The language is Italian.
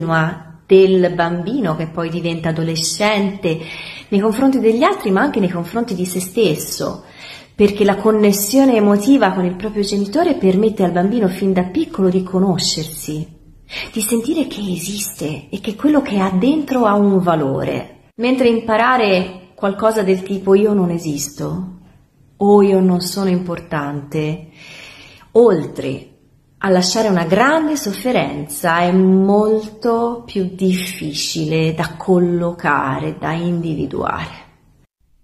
del bambino che poi diventa adolescente nei confronti degli altri, ma anche nei confronti di se stesso, perché la connessione emotiva con il proprio genitore permette al bambino fin da piccolo di conoscersi, di sentire che esiste e che quello che ha dentro ha un valore, mentre imparare qualcosa del tipo io non esisto o io non sono importante, oltre a lasciare una grande sofferenza, è molto più difficile da collocare, da individuare.